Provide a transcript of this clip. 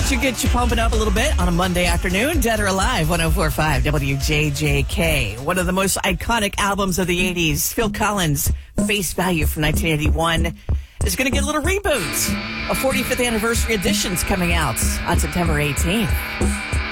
Should get you pumping up a little bit on a Monday afternoon. Dead or Alive, 104.5 WJJK. One of the most iconic albums of the 80s, Phil Collins' Face Value from 1981, is going to get a little reboot. A 45th anniversary edition's coming out on September 18th.